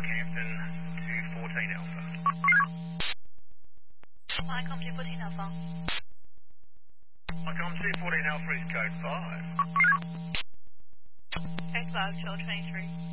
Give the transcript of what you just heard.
Rockhampton to 14 Alpha. Lycom 214 Alpha. Lycom 214 Alpha is code 5. Code 5, Charlie 23.